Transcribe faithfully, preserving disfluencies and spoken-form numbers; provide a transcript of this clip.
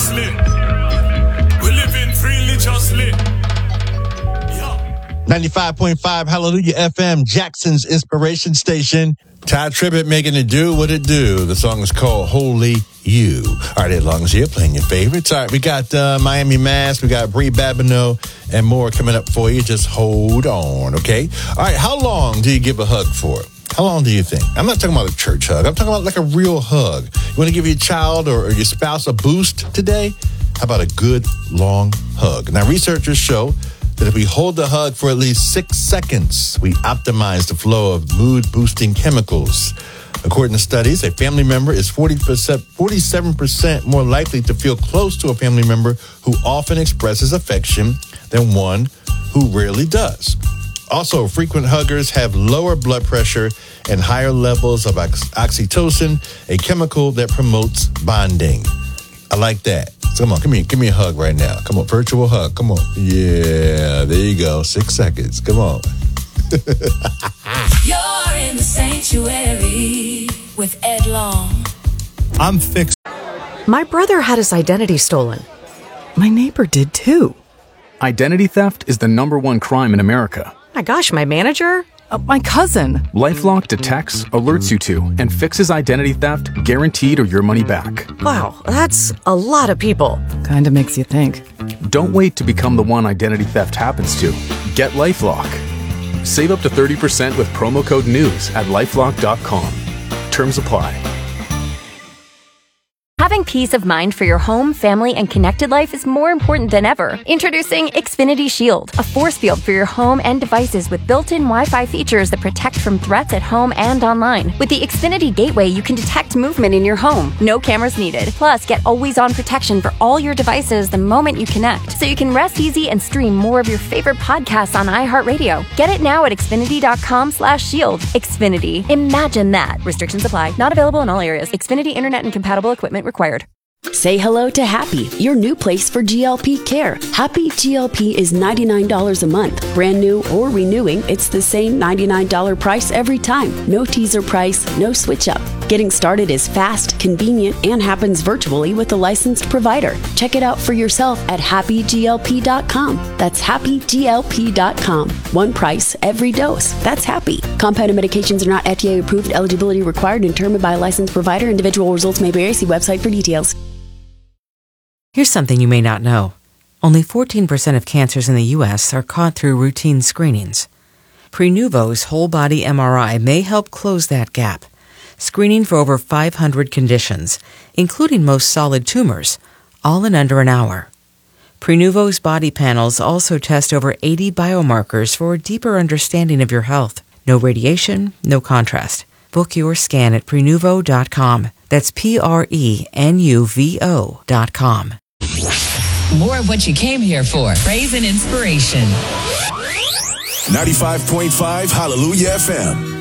seriously. We living freely, justly. ninety-five point five Hallelujah F M, Jackson's inspiration station. Ty Tribbett making it do what it do. The song is called Holy You. All right, as long as you're playing your favorites. All right, we got uh, Miami Mass, we got Brie Babineau, and more coming up for you. Just hold on, okay? All right, how long do you give a hug for? How long do you think? I'm not talking about a church hug. I'm talking about like a real hug. You want to give your child or, or your spouse a boost today? How about a good, long hug? Now, researchers show that if we hold the hug for at least six seconds, we optimize the flow of mood-boosting chemicals. According to studies, a family member is forty percent, forty-seven percent more likely to feel close to a family member who often expresses affection than one who rarely does. Also, frequent huggers have lower blood pressure and higher levels of ox- oxytocin, a chemical that promotes bonding. I like that. So come on, give me, give me a hug right now. Come on, virtual hug. Come on. Yeah, there you go. Six seconds. Come on. You're in the sanctuary with Ed Long. I'm fixed. My brother had his identity stolen. My neighbor did too. Identity theft is the number one crime in America. My gosh, my manager? Uh, my cousin. LifeLock detects, alerts you to, and fixes identity theft, guaranteed or your money back. Wow, that's a lot of people. Kinda makes you think. Don't wait to become the one identity theft happens to. Get LifeLock. Save up to thirty percent with promo code NEWS at lifelock dot com. Terms apply. Having peace of mind for your home, family, and connected life is more important than ever. Introducing Xfinity Shield, a force field for your home and devices with built-in Wi-Fi features that protect from threats at home and online. With the Xfinity Gateway, you can detect movement in your home. No cameras needed. Plus, get always-on protection for all your devices the moment you connect, so you can rest easy and stream more of your favorite podcasts on iHeartRadio. Get it now at xfinity.com slash shield. Xfinity. Imagine that. Restrictions apply. Not available in all areas. Xfinity Internet and compatible equipment required. Say hello to Happy, your new place for G L P care. Happy G L P is ninety-nine dollars a month. Brand new or renewing, it's the same ninety-nine dollars price every time. No teaser price, no switch up. Getting started is fast, convenient, and happens virtually with a licensed provider. Check it out for yourself at happy g l p dot com. That's happy g l p dot com. One price, every dose. That's Happy. Compounded medications are not F D A approved. Eligibility required and determined by a licensed provider. Individual results may vary. See website for details. Here's something you may not know. Only fourteen percent of cancers in the U S are caught through routine screenings. Prenuvo's whole-body M R I may help close that gap, screening for over five hundred conditions, including most solid tumors, all in under an hour. Prenuvo's body panels also test over eighty biomarkers for a deeper understanding of your health. No radiation, no contrast. Book your scan at prenuvo dot com. That's P R E N U V O dot com. More of what you came here for. Praise and inspiration. ninety-five point five Hallelujah F M.